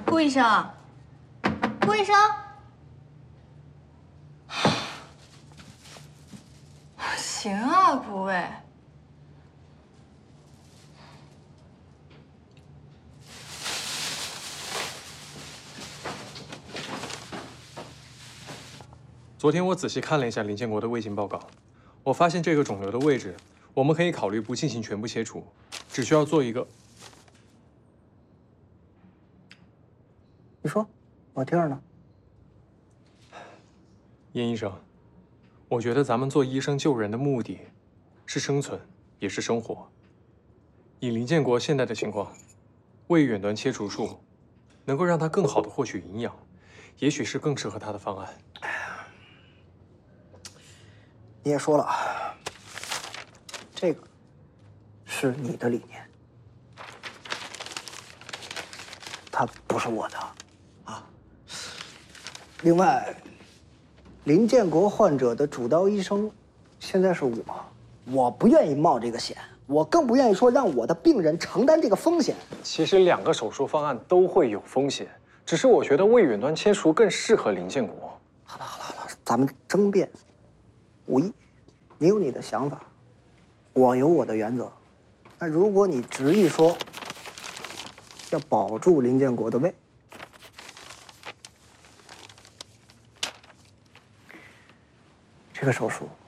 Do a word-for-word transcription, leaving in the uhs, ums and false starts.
顾医生，顾医生，行啊，顾魏。 昨天我仔细看了一下林建国的胃镜报告，我发现这个肿瘤的位置，我们可以考虑不进行全部切除，只需要做一个。 你说，我听着呢。 殷医生，我觉得咱们做医生救人的目的，是生存，也是生活。以林建国现在的情况，胃远端切除术能够让他更好的获取营养，也许是更适合他的方案。 你也说了，这个是你的理念，它不是我的啊。另外，林建国患者的主刀医生现在是我，我不愿意冒这个险，我更不愿意说让我的病人承担这个风险。 其实两个手术方案都会有风险，只是我觉得胃远端切除更适合林建国。 好了好了好了，咱们争辩无益。你有你的想法，我有我的原则。那如果你执意说要保住林建国的胃，这个手术